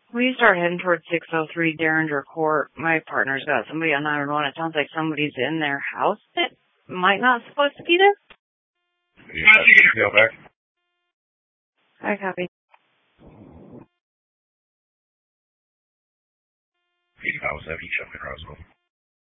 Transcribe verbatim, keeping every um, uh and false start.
We start heading towards six oh three Derringer Court. My partner's got somebody on nine one one. It sounds like somebody's in their house that might not supposed to be there. You got the detail back? I copy. eighty-five oh seven, you check the Croswell.